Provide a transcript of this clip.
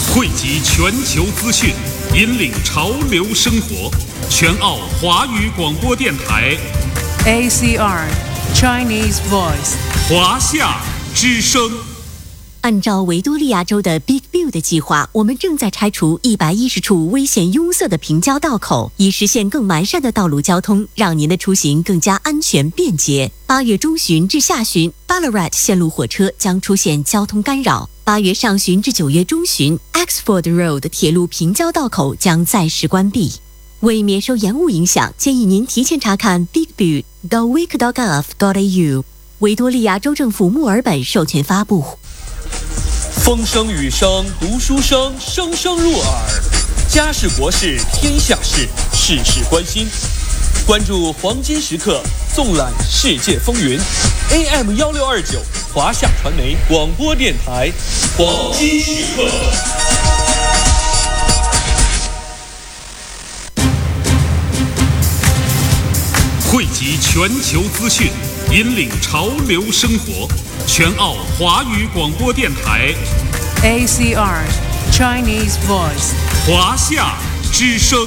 汇集全球资讯，引领潮流生活。全澳华语广播电台 ACR Chinese Voice 华夏之声。 按照维多利亚州的 Big Build 计划，我们正在拆除110处危险拥塞的平交道口，以实现更完善的道路交通，让您的出行更加安全便捷。8月中旬至下旬 ，Ballarat 线路火车将出现交通干扰。8月上旬至9月中旬 ，Axford Road 铁路平交道口将暂时关闭。为免受延误影响，建议您提前查看 Big Build.vic.gov.au。维多利亚州政府墨尔本授权发布。 风声雨声读书声，声声入耳。家事国事天下事，事事关心。关注黄金时刻，纵览世界风云。AM1629华夏传媒广播电台，黄金时刻。 汇集全球资讯，引领潮流生活。全澳华语广播电台 ACR Chinese Voice 华夏之声。